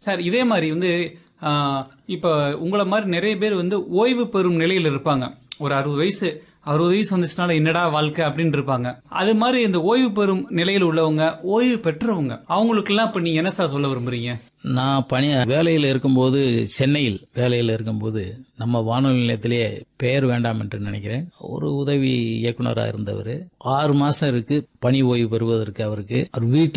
Sir இதே மாதிரி வந்து இப்ப உங்களை மாதிரி நிறைய பேர் வந்து ஓய்வு பெறும் நிலையில் இருப்பாங்க. ஒரு 60 வயசு வந்துச்சுனால என்னடா வாழ்க்கை அப்படின்னு இருப்பாங்க. அது மாதிரி இந்த ஓய்வு பெறும் நிலையில் உள்ளவங்க, ஓய்வு பெற்றவங்க, அவங்களுக்கு எல்லாம் இப்ப நீங்க என்ன சார் சொல்ல விரும்புறீங்க? நான் வேலையில் இருக்கும்போது, சென்னையில் வேலையில் இருக்கும்போது நம்ம வானொலி நிலையத்திலேயே பெயர் வேண்டாம் என்று நினைக்கிறேன், ஒரு உதவி இயக்குனராக இருந்தவர் 6 மாசம் இருக்கு பணி ஓய்வு பெறுவதற்கு. அவருக்கு வீட்டில்